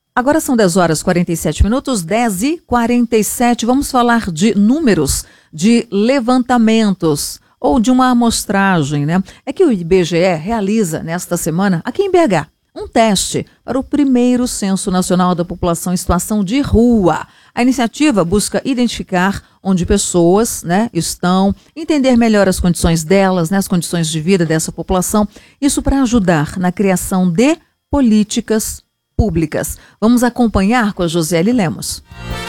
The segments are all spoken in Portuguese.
Agora são 10h47, 10h47. Vamos falar de números, de levantamentos ou de uma amostragem, né? É que o IBGE realiza nesta semana, aqui em BH, um teste para o primeiro Censo Nacional da População em Situação de Rua. A iniciativa busca identificar onde pessoas, né, estão, entender melhor as condições delas, né, as condições de vida dessa população, isso para ajudar na criação de políticas públicas. Vamos acompanhar com a Josiele Lemos.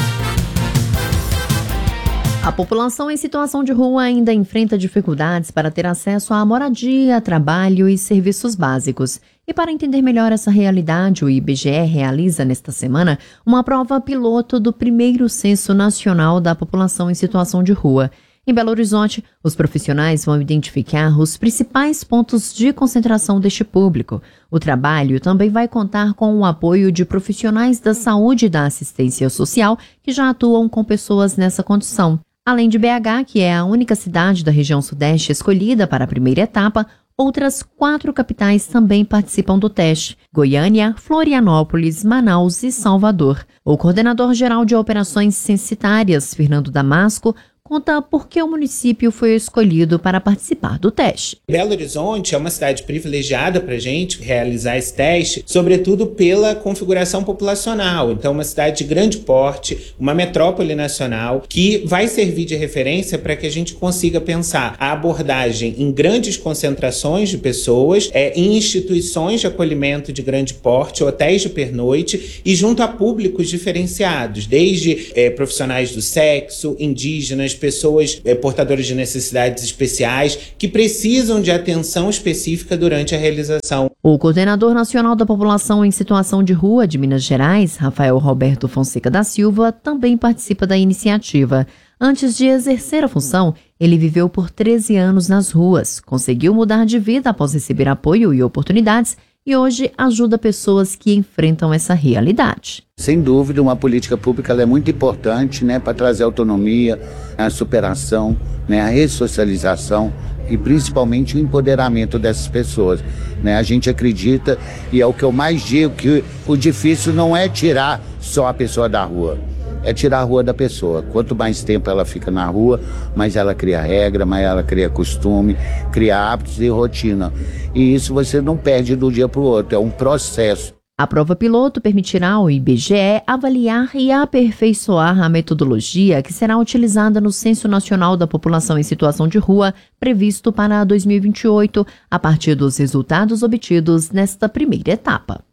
A população em situação de rua ainda enfrenta dificuldades para ter acesso à moradia, trabalho e serviços básicos. E para entender melhor essa realidade, o IBGE realiza nesta semana uma prova piloto do primeiro Censo Nacional da População em Situação de Rua. Em Belo Horizonte, os profissionais vão identificar os principais pontos de concentração deste público. O trabalho também vai contar com o apoio de profissionais da saúde e da assistência social que já atuam com pessoas nessa condição. Além de BH, que é a única cidade da região sudeste escolhida para a primeira etapa, outras 4 capitais também participam do teste: Goiânia, Florianópolis, Manaus e Salvador. O coordenador-geral de operações censitárias, Fernando Damasco, conta por que o município foi escolhido para participar do teste. Belo Horizonte é uma cidade privilegiada para a gente realizar esse teste, sobretudo pela configuração populacional. Então, uma cidade de grande porte, uma metrópole nacional, que vai servir de referência para que a gente consiga pensar a abordagem em grandes concentrações de pessoas, em instituições de acolhimento de grande porte, hotéis de pernoite e junto a públicos diferenciados, desde profissionais do sexo, indígenas, pessoas portadoras de necessidades especiais que precisam de atenção específica durante a realização. O coordenador nacional da população em situação de rua de Minas Gerais, Rafael Roberto Fonseca da Silva, também participa da iniciativa. Antes de exercer a função, ele viveu por 13 anos nas ruas, conseguiu mudar de vida após receber apoio e oportunidades e hoje ajuda pessoas que enfrentam essa realidade. Sem dúvida, uma política pública ela é muito importante, né, para trazer autonomia, a superação, né, a ressocialização e principalmente o empoderamento dessas pessoas. Né? A gente acredita, e é o que eu mais digo, que o difícil não é tirar só a pessoa da rua, é tirar a rua da pessoa. Quanto mais tempo ela fica na rua, mais ela cria regra, mais ela cria costume, cria hábitos e rotina. E isso você não perde de um dia para o outro, é um processo. A prova piloto permitirá ao IBGE avaliar e aperfeiçoar a metodologia que será utilizada no Censo Nacional da População em Situação de Rua, previsto para 2028, a partir dos resultados obtidos nesta primeira etapa.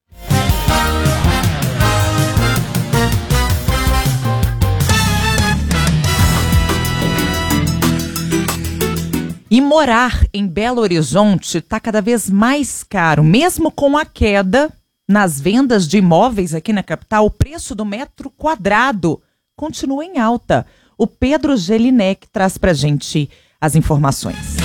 E morar em Belo Horizonte está cada vez mais caro, mesmo com a queda nas vendas de imóveis aqui na capital. O preço do metro quadrado continua em alta. O Pedro Gelinek traz para a gente as informações.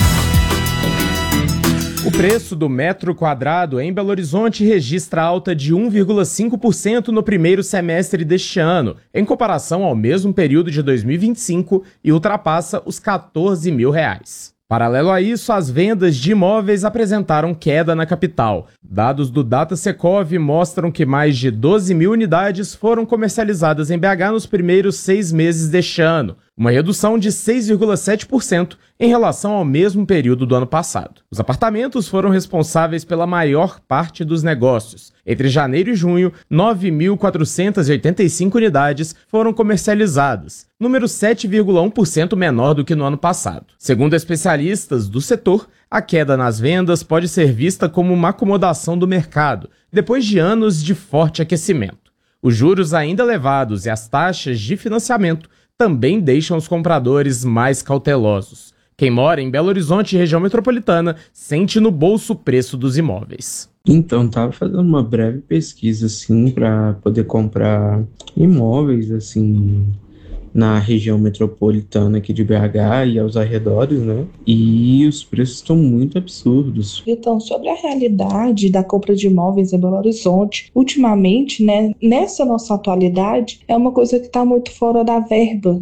O preço do metro quadrado em Belo Horizonte registra alta de 1,5% no primeiro semestre deste ano, em comparação ao mesmo período de 2025, e ultrapassa os R$14 mil. Paralelo a isso, as vendas de imóveis apresentaram queda na capital. Dados do Datasecov mostram que mais de 12 mil unidades foram comercializadas em BH nos primeiros 6 meses deste ano, uma redução de 6,7% em relação ao mesmo período do ano passado. Os apartamentos foram responsáveis pela maior parte dos negócios. Entre janeiro e junho, 9.485 unidades foram comercializadas, número 7,1% menor do que no ano passado. Segundo especialistas do setor, a queda nas vendas pode ser vista como uma acomodação do mercado, depois de anos de forte aquecimento. Os juros ainda elevados e as taxas de financiamento também deixam os compradores mais cautelosos. Quem mora em Belo Horizonte e região metropolitana sente no bolso o preço dos imóveis. Então, estava fazendo uma breve pesquisa assim para poder comprar imóveis assim na região metropolitana aqui de BH e aos arredores, né? E os preços estão muito absurdos. Então, sobre a realidade da compra de imóveis em Belo Horizonte, ultimamente, né, nessa nossa atualidade, é uma coisa que está muito fora da verba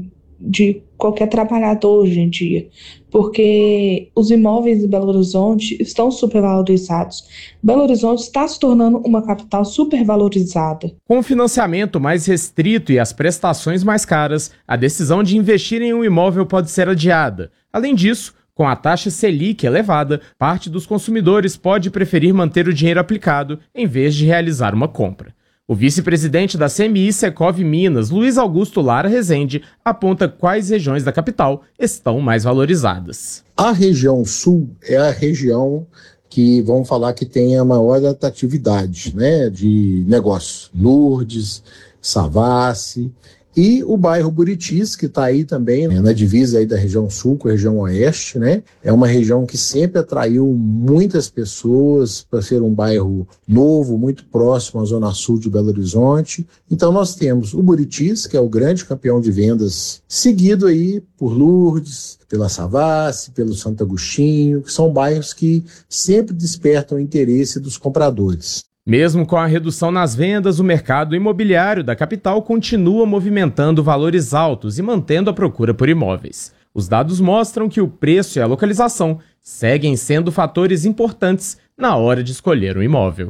de qualquer trabalhador hoje em dia, porque os imóveis em Belo Horizonte estão supervalorizados. Belo Horizonte está se tornando uma capital supervalorizada. Com o financiamento mais restrito e as prestações mais caras, a decisão de investir em um imóvel pode ser adiada. Além disso, com a taxa Selic elevada, parte dos consumidores pode preferir manter o dinheiro aplicado em vez de realizar uma compra. O vice-presidente da CMI Secov Minas, Luiz Augusto Lara Rezende, aponta quais regiões da capital estão mais valorizadas. A região sul é a região que, vamos falar, que tem a maior atratividade, né, de negócio. Lourdes, Savassi e o bairro Buritis, que está aí também, né, na divisa aí da região sul com a região oeste, né? É uma região que sempre atraiu muitas pessoas para ser um bairro novo, muito próximo à zona sul de Belo Horizonte. Então nós temos o Buritis, que é o grande campeão de vendas, seguido aí por Lourdes, pela Savassi, pelo Santo Agostinho, que são bairros que sempre despertam o interesse dos compradores. Mesmo com a redução nas vendas, o mercado imobiliário da capital continua movimentando valores altos e mantendo a procura por imóveis. Os dados mostram que o preço e a localização seguem sendo fatores importantes na hora de escolher um imóvel.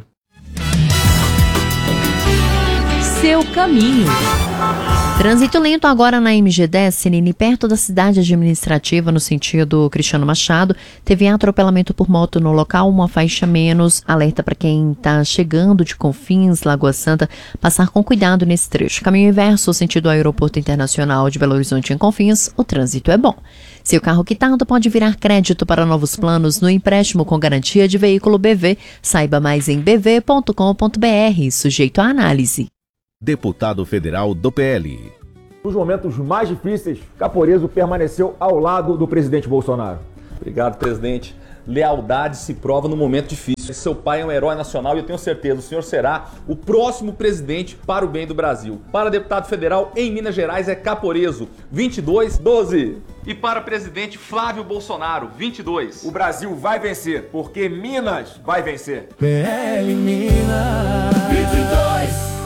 Seu caminho. Trânsito lento agora na MG10, Senini, perto da cidade administrativa, no sentido Cristiano Machado. Teve atropelamento por moto no local, uma faixa menos. Alerta para quem está chegando de Confins, Lagoa Santa, passar com cuidado nesse trecho. Caminho inverso, sentido Aeroporto Internacional de Belo Horizonte em Confins, o trânsito é bom. Seu carro quitado pode virar crédito para novos planos no empréstimo com garantia de veículo BV. Saiba mais em bv.com.br, sujeito à análise. Deputado federal do PL. Nos momentos mais difíceis, Caporeso permaneceu ao lado do presidente Bolsonaro. Obrigado, presidente. Lealdade se prova no momento difícil. Seu pai é um herói nacional e eu tenho certeza, o senhor será o próximo presidente para o bem do Brasil. Para deputado federal em Minas Gerais é Caporeso, 2212. E para presidente Flávio Bolsonaro, 22. O Brasil vai vencer, porque Minas vai vencer. PL Minas, 22.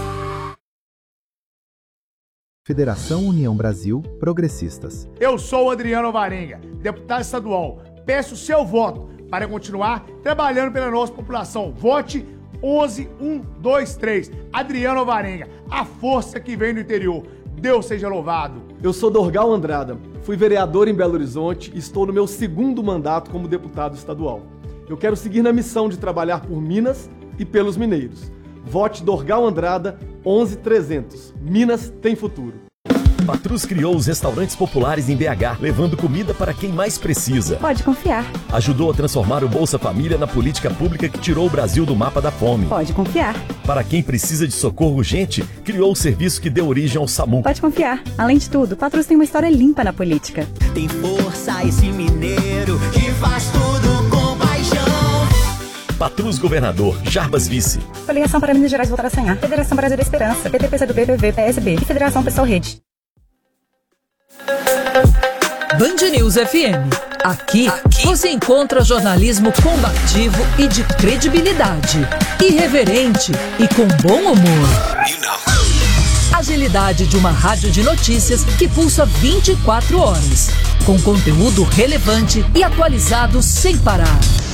Federação União Brasil Progressistas. Eu sou o Adriano Varenga, deputado estadual. Peço o seu voto para continuar trabalhando pela nossa população. Vote 11123. Adriano Varenga, a força que vem do interior. Deus seja louvado. Eu sou Dorgal Andrada, fui vereador em Belo Horizonte e estou no meu segundo mandato como deputado estadual. Eu quero seguir na missão de trabalhar por Minas e pelos mineiros. Vote Dorgal Andrada 11300. Minas tem futuro. Patrus criou os restaurantes populares em BH, levando comida para quem mais precisa. Pode confiar. Ajudou a transformar o Bolsa Família na política pública que tirou o Brasil do mapa da fome. Pode confiar. Para quem precisa de socorro urgente, criou o serviço que deu origem ao SAMU. Pode confiar. Além de tudo, Patrus tem uma história limpa na política. Tem força esse mineiro que faz tudo com paixão. Patrus Governador, Jarbas Vice. Coligação para Minas Gerais voltar a sonhar. Federação Brasil da Esperança. PT, PCdoB, PV, PSB. E Federação Pessoal Rede. Band News FM. Aqui você encontra jornalismo combativo e de credibilidade. Irreverente e com bom humor. Agilidade de uma rádio de notícias que pulsa 24 horas. Com conteúdo relevante e atualizado sem parar.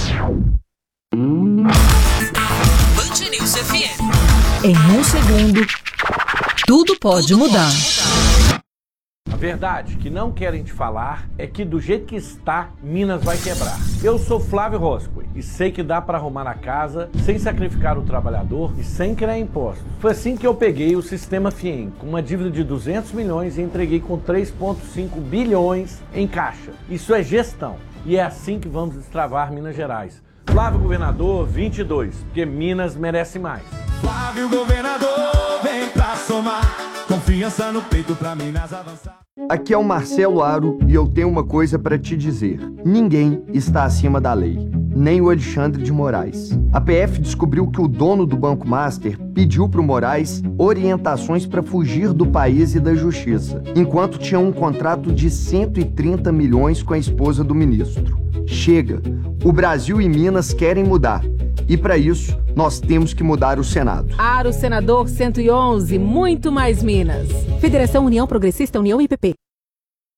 Band News FM. Em um segundo, tudo pode mudar. A verdade que não querem te falar é que do jeito que está, Minas vai quebrar. Eu sou Flávio Roscoe e sei que dá para arrumar a casa sem sacrificar o trabalhador e sem criar impostos. Foi assim que eu peguei o sistema FIEM, com uma dívida de 200 milhões e entreguei com 3,5 bilhões em caixa. Isso é gestão e é assim que vamos destravar Minas Gerais. Flávio Governador 22, porque Minas merece mais. Flávio Governador, vem pra somar. Confiança no peito pra Minas avançar. Aqui é o Marcelo Aro e eu tenho uma coisa para te dizer. Ninguém está acima da lei, nem o Alexandre de Moraes. A PF descobriu que o dono do Banco Master pediu para o Moraes orientações para fugir do país e da justiça, enquanto tinha um contrato de 130 milhões com a esposa do ministro. Chega! O Brasil e Minas querem mudar. E para isso, nós temos que mudar o Senado. Aro Senador 111, muito mais Minas. Federação União Progressista, União e PP.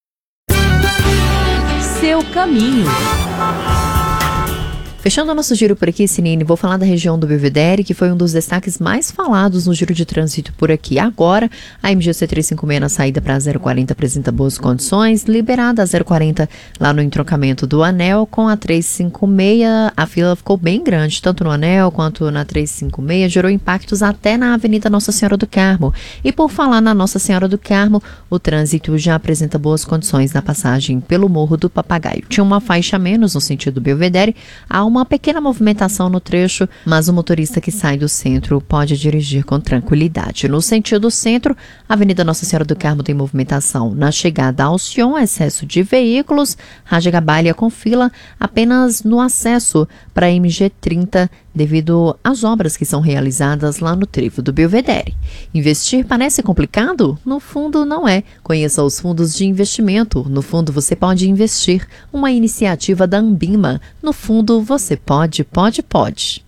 seu caminho. Fechando o nosso giro por aqui, Sinine, vou falar da região do Belvedere, que foi um dos destaques mais falados no giro de trânsito por aqui. Agora, a MGC 356 na saída para a 040 apresenta boas condições, liberada a 040 lá no entroncamento do Anel, com a 356, a fila ficou bem grande, tanto no Anel quanto na 356, gerou impactos até na Avenida Nossa Senhora do Carmo. E por falar na Nossa Senhora do Carmo, o trânsito já apresenta boas condições na passagem pelo Morro do Papagaio. Tinha uma faixa a menos no sentido Belvedere, há uma pequena movimentação no trecho, mas o motorista que sai do centro pode dirigir com tranquilidade. No sentido centro, a Avenida Nossa Senhora do Carmo tem movimentação na chegada ao Sion, excesso de veículos, Raja Gabalha com fila apenas no acesso para a MG30, devido às obras que são realizadas lá no trevo do Belvedere. Investir parece complicado? No fundo, não é. Conheça os fundos de investimento. No fundo, você pode investir. Uma iniciativa da Ambima. No fundo, você pode.